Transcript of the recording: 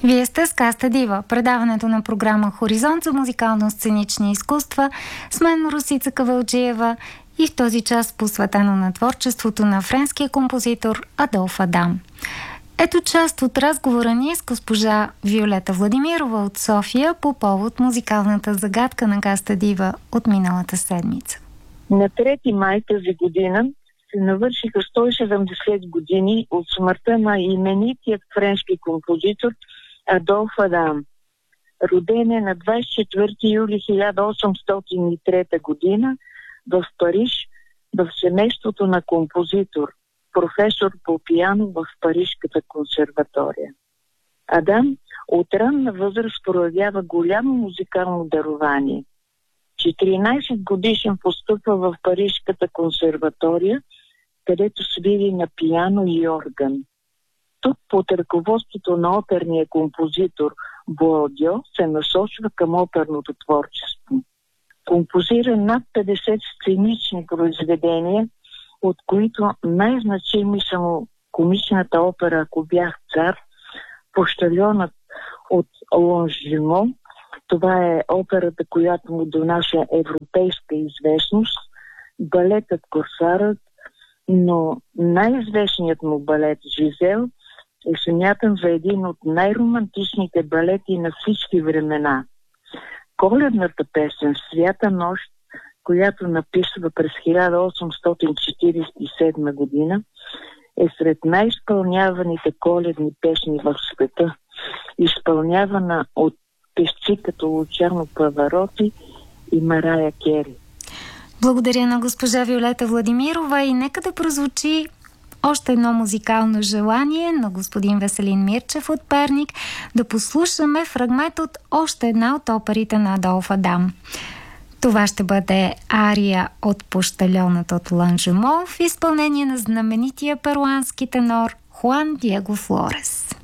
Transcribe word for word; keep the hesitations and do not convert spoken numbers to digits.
Вие сте с Каста Дива, предаването на програма Хоризонт за музикално-сценични изкуства с мен Росица Кавалджиева и в този час посветено на творчеството на френския композитор Адолф Адам. Ето част от разговора ни с госпожа Виолета Владимирова от София по повод музикалната загадка на Каста Дива от миналата седмица. На трети май тази година се навършиха сто и седемдесет години от смъртта на именитият френски композитор Адолф Адам. Роден е на двадесет и четвърти юли хиляда осемстотин и трета година в Париж, в семейството на композитор, професор по пиано в Парижката консерватория. Адам от ранна възраст проявява голямо музикално дарование. четиринадесет годишен постъпва в Парижката консерватория, където свири на пиано и орган. Тук под ръководството на оперния композитор Боодьо се насочва към оперното творчество. Композира над петдесет сценични произведения, от които най-значими са му комичната опера "Ако бях цар", "Пощальонът" от Лонжемон. Това е операта, която му донася европейска известност, балетът "Корсарът", но най-известният му балет "Жизел" е смятан за един от най-романтичните балети на всички времена. Коледната песен "Свята нощ", която написва през хиляда осемстотин четиридесет и седма година, е сред най-изпълняваните коледни песни в света, изпълнявана от певци като Лучано Павароти и Марая Кери. Благодаря на госпожа Виолета Владимирова и нека да прозвучи още едно музикално желание на господин Веселин Мирчев от Перник да послушаме фрагмент от още една от оперите на Адолф Адам. Това ще бъде ария от "Пощальонът" от Лонжемон в изпълнение на знаменития перуански тенор Хуан Диего Флорес.